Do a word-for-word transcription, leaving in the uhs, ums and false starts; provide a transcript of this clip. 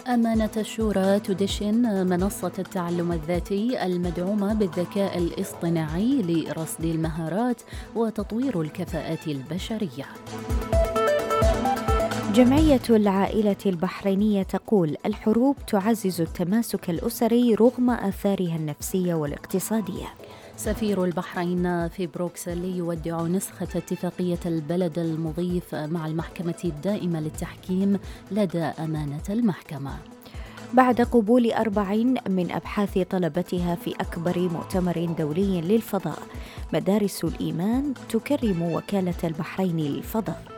أمانة الشورى تدشن منصة التعلم الذاتي المدعومة بالذكاء الاصطناعي لرصد المهارات وتطوير الكفاءات البشرية. جمعية العائلة البحرينية تقول الحروب تعزز التماسك الأسري رغم آثارها النفسية والاقتصادية. سفير البحرين في بروكسل يودع نسخة اتفاقية البلد المضيف مع المحكمة الدائمة للتحكيم لدى أمانة المحكمة. بعد قبول أربعين من أبحاث طلبتها في أكبر مؤتمر دولي للفضاء، مدارس الإيمان تكرم وكالة البحرين للفضاء.